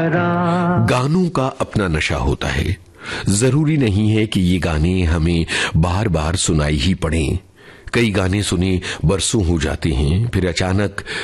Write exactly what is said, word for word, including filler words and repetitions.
गानों का अपना नशा होता है। जरूरी नहीं है कि ये गाने हमें बार बार सुनाई ही पड़ें। कई गाने सुने बरसों हो जाते हैं, फिर अचानक